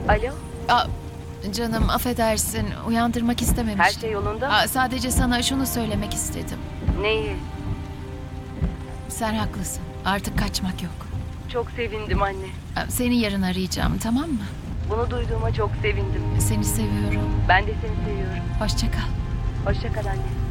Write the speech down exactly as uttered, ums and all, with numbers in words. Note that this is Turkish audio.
Alo, Aa, canım affedersin, uyandırmak istememiştim. her şey yolunda mı? Aa, sadece sana şunu söylemek istedim. Neyi? Sen haklısın. Artık kaçmak yok. Çok sevindim anne. Aa, seni yarın arayacağım, tamam mı? Bunu duyduğuma çok sevindim. Seni seviyorum. Ben de seni seviyorum. Hoşça kal. Hoşça kal anne.